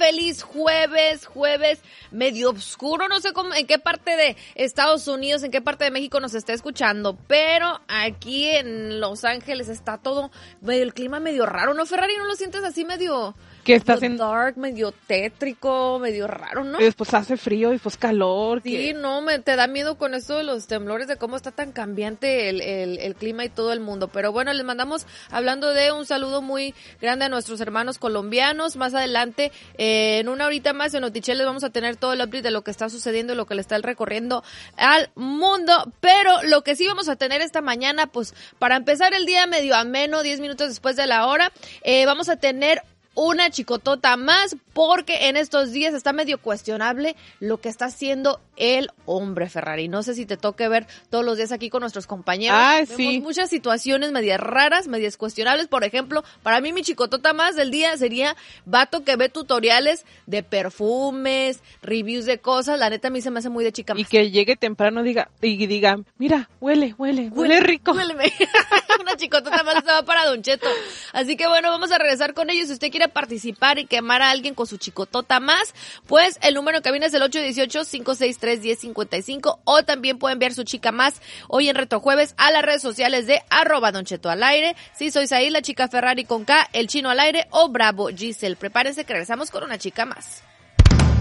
feliz jueves medio oscuro, no sé cómo, en qué parte de Estados Unidos, en qué parte de México nos está escuchando, pero aquí en Los Ángeles está todo medio, el clima medio raro, ¿no, Ferrari? ¿No lo sientes así medio... que estás medio dark, medio tétrico, medio raro, ¿no? Y después hace frío y después calor. Sí, no, te da miedo con esto de los temblores, de cómo está tan cambiante el clima y todo el mundo. Pero bueno, les mandamos, hablando de un saludo muy grande a nuestros hermanos colombianos. Más adelante, en una horita más en Notichel les vamos a tener todo el update de lo que está sucediendo y lo que le está recorriendo al mundo. Pero lo que sí vamos a tener esta mañana, pues para empezar el día medio ameno, 10 minutos después de la hora, vamos a tener una chicotota más, porque en estos días está medio cuestionable lo que está haciendo el hombre, Ferrari. No sé si te toque ver todos los días aquí con nuestros compañeros. Sí. Vemos muchas situaciones medias raras, medias cuestionables. Por ejemplo, para mí mi chicotota más del día sería vato que ve tutoriales de perfumes, reviews de cosas. La neta a mí se me hace muy de chica más. Y que llegue temprano y diga, mira, huele rico. Huéleme. Una chicotota más estaba para Don Cheto. Así que bueno, vamos a regresar con ellos. Si usted quiere participar y quemar a alguien con su chicotota más, pues el número en cabina es el 818-563-1055, o también puede enviar su chica más hoy en Reto Jueves a las redes sociales de @DonChetoAlAire. Si sois ahí, la chica Ferrari con K, el Chino al aire o Bravo Giselle. Prepárense que regresamos con una chica más.